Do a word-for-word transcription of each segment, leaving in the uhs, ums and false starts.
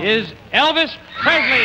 is Elvis Presley.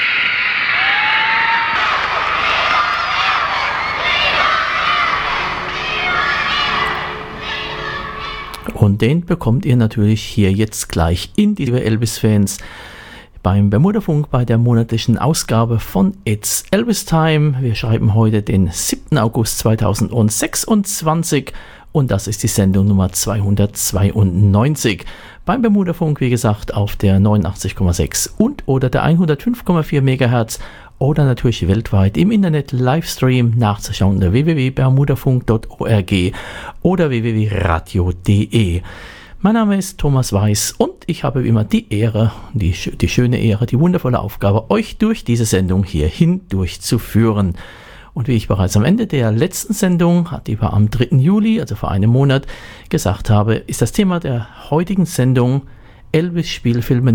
Und den bekommt ihr natürlich hier jetzt gleich in die liebe Elvis-Fans beim Bermuda-Funk bei der monatlichen Ausgabe von It's Elvis Time. Wir schreiben heute den siebten August zweitausendsechsundzwanzig und das ist die Sendung Nummer zweihundertzweiundneunzig. Beim Bermuda-Funk, wie gesagt, auf der neunundachtzig Komma sechs und oder der hundertfünf Komma vier Megahertz oder natürlich weltweit im Internet Livestream nachzuschauen unter w w w punkt bermudafunk punkt org oder w w w punkt radio punkt de. Mein Name ist Thomas Weiß und ich habe wie immer die Ehre, die, die schöne Ehre, die wundervolle Aufgabe, euch durch diese Sendung hier hindurch zu führen. Und wie ich bereits am Ende der letzten Sendung, die war am dritten Juli, also vor einem Monat, gesagt habe, ist das Thema der heutigen Sendung Elvis-Spielfilme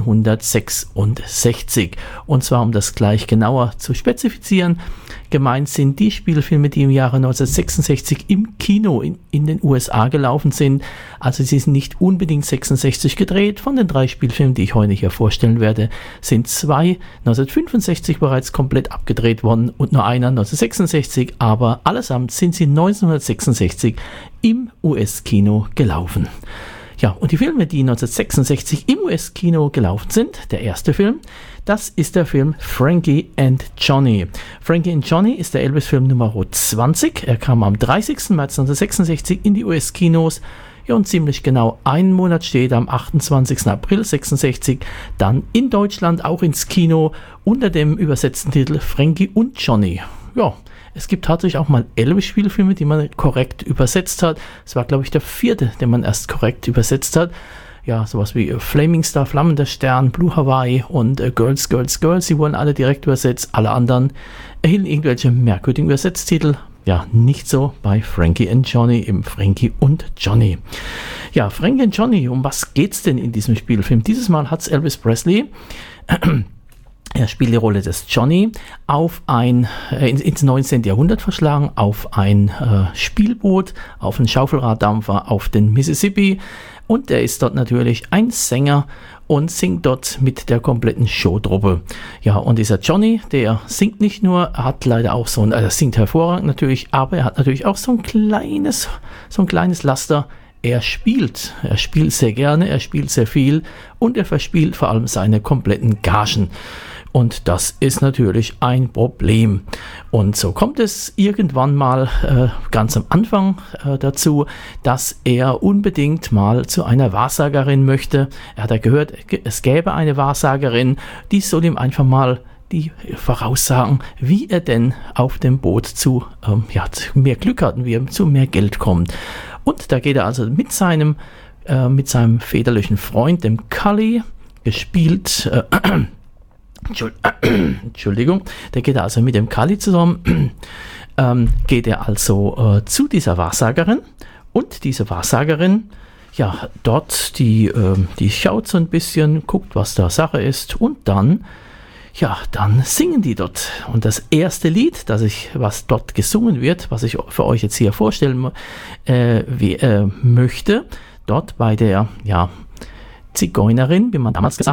neunzehnhundertsechsundsechzig. Und zwar, um das gleich genauer zu spezifizieren, gemeint sind die Spielfilme, die im Jahre neunzehnhundertsechsundsechzig im Kino in, in den U S A gelaufen sind. Also sie sind nicht unbedingt sechsundsechzig gedreht. Von den drei Spielfilmen, die ich heute hier vorstellen werde, sind zwei neunzehnhundertfünfundsechzig bereits komplett abgedreht worden und nur einer neunzehnhundertsechsundsechzig. Aber allesamt sind sie neunzehnhundertsechsundsechzig im U S-Kino gelaufen. Ja, und die Filme, die neunzehnhundertsechsundsechzig im U S-Kino gelaufen sind, der erste Film, das ist der Film Frankie and Johnny. Frankie and Johnny ist der Elvis-Film Nummer zwanzig. Er kam am dreißigsten März neunzehnhundertsechsundsechzig in die U S-Kinos. Ja, und ziemlich genau einen Monat steht am achtundzwanzigsten April sechsundsechzig dann in Deutschland auch ins Kino unter dem übersetzten Titel Frankie und Johnny. Ja, es gibt tatsächlich auch mal Elvis-Spielfilme, die man korrekt übersetzt hat. Es war, glaube ich, der vierte, den man erst korrekt übersetzt hat. Ja, sowas wie Flaming Star, Flammender Stern, Blue Hawaii und äh, Girls, Girls, Girls. Die wurden alle direkt übersetzt. Alle anderen erhielten irgendwelche merkwürdigen Übersetztitel. Ja, nicht so bei Frankie and Johnny, im Frankie und Johnny. Ja, Frankie and Johnny, um was geht's denn in diesem Spielfilm? Dieses Mal hat's Elvis Presley Er spielt die Rolle des Johnny auf ein, äh, ins neunzehnten Jahrhundert verschlagen, auf ein äh, Spielboot, auf einen Schaufelraddampfer auf den Mississippi. Und er ist dort natürlich ein Sänger und singt dort mit der kompletten Showtruppe. Ja, und dieser Johnny, der singt nicht nur, hat leider auch so ein, also er singt hervorragend natürlich, aber er hat natürlich auch so ein kleines, so ein kleines Laster. Er spielt, er spielt sehr gerne, er spielt sehr viel und er verspielt vor allem seine kompletten Gagen. Und das ist natürlich ein Problem. Und so kommt es irgendwann mal äh, ganz am Anfang äh, dazu, dass er unbedingt mal zu einer Wahrsagerin möchte. Er hat ja gehört, es gäbe eine Wahrsagerin, die soll ihm einfach mal die voraussagen, wie er denn auf dem Boot zu, ähm, ja, zu mehr Glück hat und wie er zu mehr Geld kommt. Und da geht er also mit seinem, äh, mit seinem väterlichen Freund, dem Cully, gespielt, äh, Entschuldigung, der geht also mit dem Cully zusammen, ähm, geht er also äh, zu dieser Wahrsagerin und diese Wahrsagerin, ja, dort, die, äh, die schaut so ein bisschen, guckt, was da Sache ist und dann, ja, dann singen die dort. Und das erste Lied, das ich, was dort gesungen wird, was ich für euch jetzt hier vorstellen äh, wie, äh, möchte, dort bei der, ja, Zigeunerin, wie man damals gesagt